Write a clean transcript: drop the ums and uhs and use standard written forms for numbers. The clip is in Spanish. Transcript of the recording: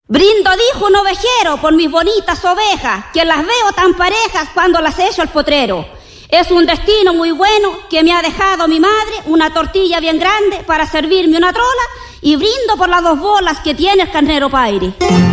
Brindo, dijo un ovejero, por mis bonitas ovejas, que las veo tan parejas cuando las echo al potrero. Es un destino muy bueno que me ha dejado mi madre, una tortilla bien grande para servirme una trola, y brindo por las 2 bolas que tiene el carnero paire.